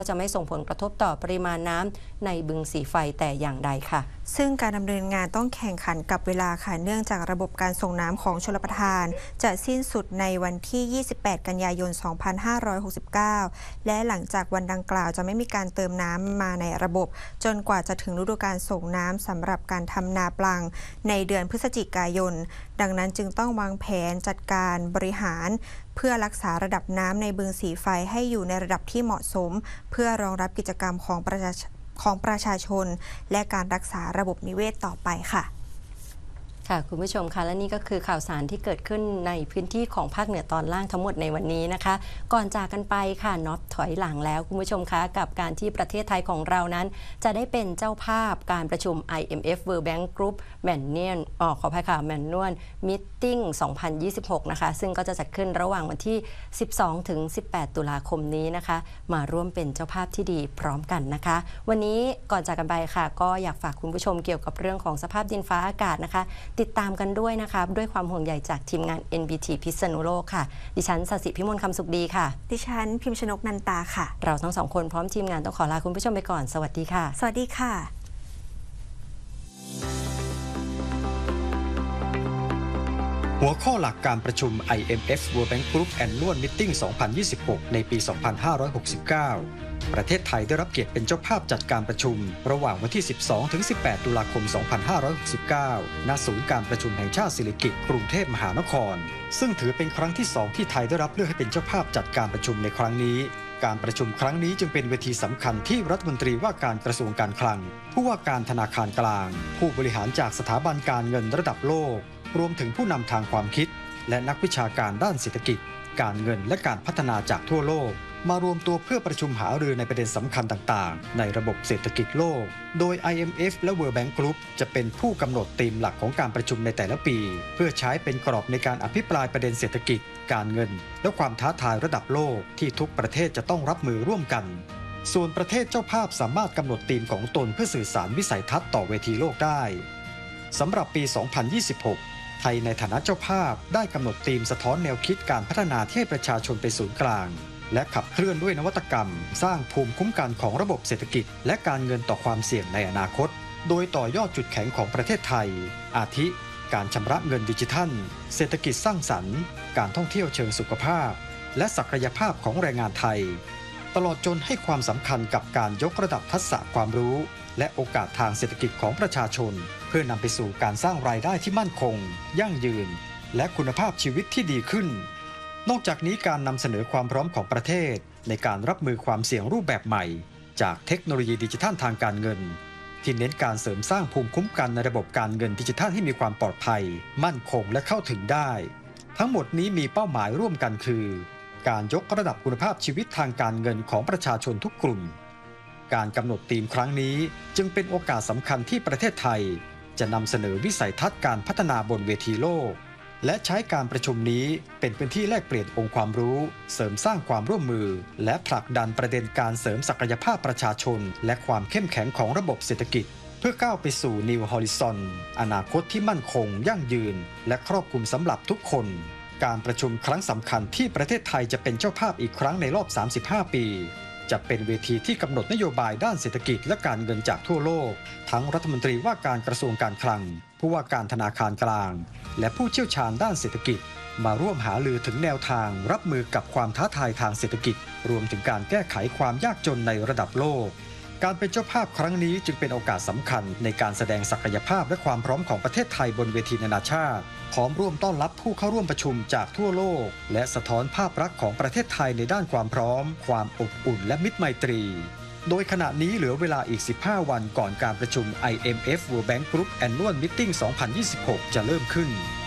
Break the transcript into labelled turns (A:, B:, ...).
A: จะไม่ส่งผลกระทบต่อปริมาณน้ำในบึงสีไฟแต่อย่างใดค่ะ
B: ซึ่งการดำเนินงานต้องแข่งขันกับเวลาค่ะเนื่องจากระบบการส่งน้ำของชลประทานจะสิ้นสุดในวันที่ 28 กันยายน 2569 และหลังจากวันดังกล่าวจะไม่มีการเติมน้ำมาในระบบจนกว่าจะถึงฤดูกาลส่งน้ำสำหรับการทำนาปลังในเดือนพฤศจิกายนดังนั้นจึงต้องวางแผนจัดการบริหารเพื่อรักษาระดับน้ำในบึงสีไฟให้อยู่ในระดับที่เหมาะสมเพื่อรองรับกิจกรรมของประชาชนและการรักษาระบบนิเวศต่อไปค่ะ
A: คุณผู้ชมค่ะและนี่ก็คือข่าวสารที่เกิดขึ้นในพื้นที่ของภาคเหนือตอนล่างทั้งหมดในวันนี้นะคะก่อนจากกันไปค่ะน็อตถอยหลังแล้วคุณผู้ชมคะกับการที่ประเทศไทยของเรานั้นจะได้เป็นเจ้าภาพการประชุม IMF World Bank Group Manual ขออภัยค่ะ Manual Meeting 2026 นะคะซึ่งก็จะจัดขึ้นระหว่างวันที่ 12 ถึง 18 ตุลาคมนี้นะคะมาร่วมเป็นเจ้าภาพที่ดีพร้อมกันนะคะวันนี้ก่อนจากกันไปค่ะก็อยากฝากคุณผู้ชมเกี่ยวกับเรื่องของสภาพดินฟ้าอากาศนะคะติดตามกันด้วยนะคะด้วยความห่วงใยจากทีมงาน NBT พิษณุโลกค่ะดิฉันศศิพิมลคำสุขดีค่ะ
B: ดิฉันพิมพ์ชนกนันตาค่ะ
A: เราทั้งสองคนพร้อมทีมงานต้องขอลาคุณผู้ชมไปก่อนสวัสดีค่ะ
B: สวัสดีค่ะ
C: หัวข้อหลักการประชุม IMF World Bank Group Annual Meeting 2026 ในปี 2569 ประเทศไทยได้รับเกียรติเป็นเจ้าภาพจัดการประชุมระหว่างวันที่ 12-18 ตุลาคม 2569 ณ ศูนย์การประชุมแห่งชาติสิริกิติ์กรุงเทพมหานคร ซึ่งถือเป็นครั้งที่ 2 ที่ไทยได้รับเลือกให้เป็นเจ้าภาพจัดการประชุมในครั้งนี้การประชุมครั้งนี้จึงเป็นเวทีสำคัญที่รัฐมนตรีว่าการกระทรวงการคลังผู้ว่าการธนาคารกลางผู้บริหารจากสถาบันการเงินระดับโลกรวมถึงผู้นำทางความคิดและนักวิชาการด้านเศรษฐกิจการเงินและการพัฒนาจากทั่วโลกมารวมตัวเพื่อประชุมหารือในประเด็นสำคัญต่างๆในระบบเศรษฐกิจโลกโดย IMF และ World Bank Group จะเป็นผู้กำหนดธีมหลักของการประชุมในแต่ละปีเพื่อใช้เป็นกรอบในการอภิปรายประเด็นเศรษฐกิจการเงินและความท้าทายระดับโลกที่ทุกประเทศจะต้องรับมือร่วมกันส่วนประเทศเจ้าภาพสามารถกำหนดธีมของตนเพื่อสื่อสารวิสัยทัศน์ต่อเวทีโลกได้สำหรับปี 2026 ไทยในฐานะเจ้าภาพได้กำหนดธีมสะท้อนแนวคิดการพัฒนาที่ให้ประชาชนเป็นศูนย์กลางและขับเคลื่อนด้วยนวัตกรรมสร้างภูมิคุ้มกันของระบบเศรษฐกิจและการเงินต่อความเสี่ยงในอนาคตโดยต่อยอดจุดแข็งของประเทศไทยอาทิการชำระเงินดิจิทัลเศรษฐกิจสร้างสรรค์การท่องเที่ยวเชิงสุขภาพและศักยภาพของแรงงานไทยตลอดจนให้ความสำคัญกับการยกระดับทักษะความรู้และโอกาสทางเศรษฐกิจของประชาชนเพื่อนำไปสู่การสร้างรายได้ที่มั่นคงยั่งยืนและคุณภาพชีวิตที่ดีขึ้นนอกจากนี้การนำเสนอความพร้อมของประเทศในการรับมือความเสี่ยงรูปแบบใหม่จากเทคโนโลยีดิจิทัลทางการเงินที่เน้นการเสริมสร้างภูมิคุ้มกันในระบบการเงินดิจิทัลให้มีความปลอดภัยมั่นคงและเข้าถึงได้ทั้งหมดนี้มีเป้าหมายร่วมกันคือการยกระดับคุณภาพชีวิตทางการเงินของประชาชนทุกกลุ่มการกำหนดธีมครั้งนี้จึงเป็นโอกาสสำคัญที่ประเทศไทยจะนำเสนอวิสัยทัศน์การพัฒนาบนเวทีโลกและใช้การประชุมนี้เป็นพื้นที่แลกเปลี่ยนองค์ความรู้เสริมสร้างความร่วมมือและผลักดันประเด็นการเสริมศักยภาพประชาชนและความเข้มแข็งของระบบเศรษฐกิจเพื่อก้าวไปสู่ New Horizon อนาคตที่มั่นคงยั่งยืนและครอบคลุมสำหรับทุกคนการประชุมครั้งสำคัญที่ประเทศไทยจะเป็นเจ้าภาพอีกครั้งในรอบ 35 ปีจะเป็นเวทีที่กำหนดนโยบายด้านเศรษฐกิจและการเงินจากทั่วโลกทั้งรัฐมนตรีว่าการกระทรวงการคลังผู้ว่าการธนาคารกลางและผู้เชี่ยวชาญด้านเศรษฐกิจมาร่วมหารือถึงแนวทางรับมือกับความท้าทายทางเศรษฐกิจรวมถึงการแก้ไขความยากจนในระดับโลกการเป็นเจ้าภาพครั้งนี้จึงเป็นโอกาสสำคัญในการแสดงศักยภาพและความพร้อมของประเทศไทยบนเวทีนานาชาติพร้อมร่วมต้อนรับผู้เข้าร่วมประชุมจากทั่วโลกและสะท้อนภาพลักษณ์ของประเทศไทยในด้านความพร้อมความอบอุ่นและมิตรไมตรีโดยขณะนี้เหลือเวลาอีก 15 วันก่อนการประชุม IMF World Bank Group Annual Meeting 2026 จะเริ่มขึ้น